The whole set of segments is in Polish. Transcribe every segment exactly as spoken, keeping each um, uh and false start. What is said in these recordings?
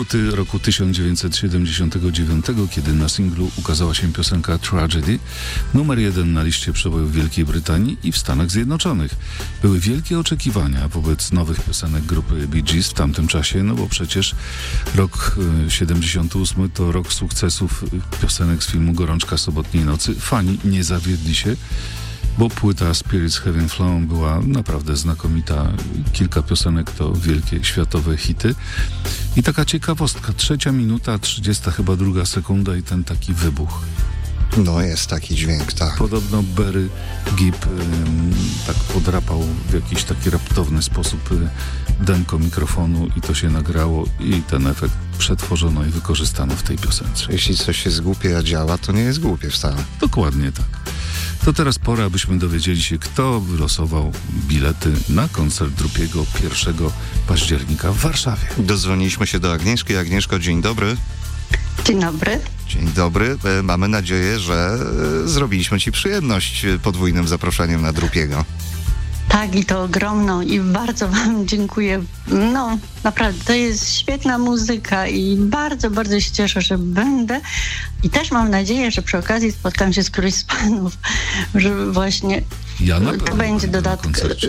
luty roku tysiąc dziewięćset siedemdziesiątego dziewiątego, kiedy na singlu ukazała się piosenka Tragedy, numer jeden na liście przebojów w Wielkiej Brytanii i w Stanach Zjednoczonych. Były wielkie oczekiwania wobec nowych piosenek grupy Bee Gees w tamtym czasie, no bo przecież rok siedemdziesiąty ósmy to rok sukcesów piosenek z filmu Gorączka sobotniej nocy. Fani nie zawiedli się, bo płyta Spirits Heaven Flown była naprawdę znakomita. Kilka piosenek to wielkie światowe hity. I taka ciekawostka, trzecia minuta, trzydziesta chyba druga sekunda i ten taki wybuch. No jest taki dźwięk, tak. Podobno Barry Gibb ym, tak podrapał w jakiś taki raptowny sposób y, denko mikrofonu i to się nagrało i ten efekt przetworzono i wykorzystano w tej piosence. Jeśli coś jest głupie, a działa, to nie jest głupie wcale. Dokładnie tak. To teraz pora, abyśmy dowiedzieli się, kto wylosował bilety na koncert Drupiego pierwszego października w Warszawie. Dodzwoniliśmy się do Agnieszki. Agnieszko, dzień dobry. Dzień dobry. Dzień dobry. E, mamy nadzieję, że e, zrobiliśmy Ci przyjemność podwójnym zaproszeniem na Drupiego. Tak, i to ogromną i bardzo Wam dziękuję. No, naprawdę, to jest świetna muzyka i bardzo, bardzo się cieszę, że będę. I też mam nadzieję, że przy okazji spotkam się z którymś z panów, że właśnie ja na to będzie dodatek.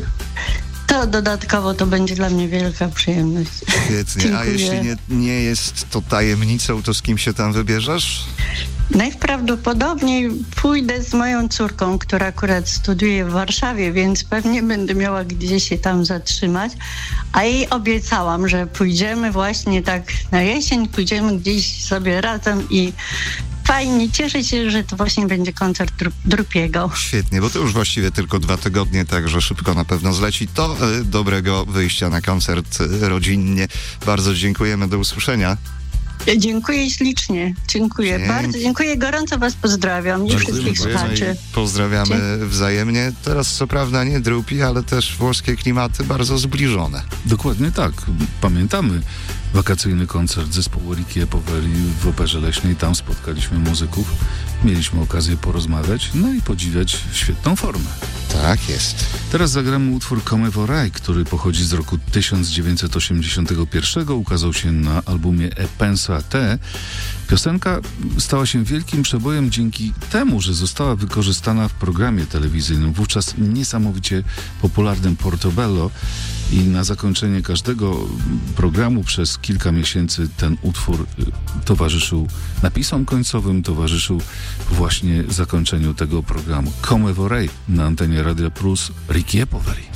To dodatkowo to będzie dla mnie wielka przyjemność. Świetnie. Dziękuję. A jeśli nie, nie jest to tajemnicą, to z kim się tam wybierzesz? Najprawdopodobniej pójdę z moją córką, która akurat studiuje w Warszawie, więc pewnie będę miała gdzieś się tam zatrzymać. A jej obiecałam, że pójdziemy właśnie tak na jesień, pójdziemy gdzieś sobie razem i fajnie, cieszę się, że to właśnie będzie koncert Dru- Drupiego. Świetnie, bo to już właściwie tylko dwa tygodnie, także szybko na pewno zleci. To y, dobrego wyjścia na koncert y, rodzinnie. Bardzo dziękujemy, do usłyszenia. Dziękuję ślicznie, dziękuję Dzięki. bardzo, dziękuję, gorąco Was pozdrawiam i wszystkich słuchaczy. Pozdrawiamy Dzięki. wzajemnie. Teraz co prawda nie Drupi, ale też włoskie klimaty bardzo zbliżone. Dokładnie tak. Pamiętamy wakacyjny koncert zespołu Ricky Poveri w Operze Leśnej. Tam spotkaliśmy muzyków, mieliśmy okazję porozmawiać, no i podziwiać świetną formę. Tak jest. Teraz zagramy utwór Come Vorrei, który pochodzi z roku tysiąc dziewięćset osiemdziesiątego pierwszego. Ukazał się na albumie E Penso a Te. Piosenka stała się wielkim przebojem dzięki temu, że została wykorzystana w programie telewizyjnym, wówczas niesamowicie popularnym Portobello, i na zakończenie każdego programu przez kilka miesięcy ten utwór towarzyszył napisom końcowym, towarzyszył właśnie zakończeniu tego programu. Come Vorrei na antenie Radia Plus, Ricky Poveri.